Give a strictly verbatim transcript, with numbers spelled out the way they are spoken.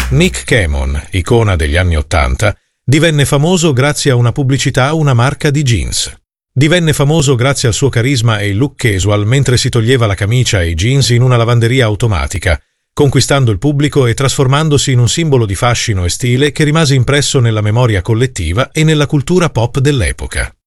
Nick Cannon, icona degli anni Ottanta, divenne famoso grazie a una pubblicità a una marca di jeans. Divenne famoso grazie al suo carisma e il look casual mentre si toglieva la camicia e i jeans in una lavanderia automatica, conquistando il pubblico e trasformandosi in un simbolo di fascino e stile che rimase impresso nella memoria collettiva e nella cultura pop dell'epoca.